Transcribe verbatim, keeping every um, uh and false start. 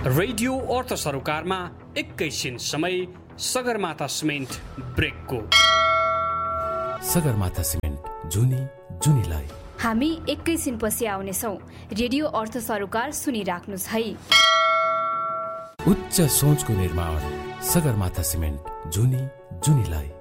Radio अर्थ सरोकारमा एकैछिन समय Sagarmatha cement ब्रेकको। Sagarmatha cement जुनी जुनीलाई। हामी एकैछिन पछि आउनेछौँ। रेडियो अर्थ सरोकार सुनिराख्नुहोस् है। उच्च सोचको निर्माण सगरमाथा सिमेन्ट जुनी जुनीलाई।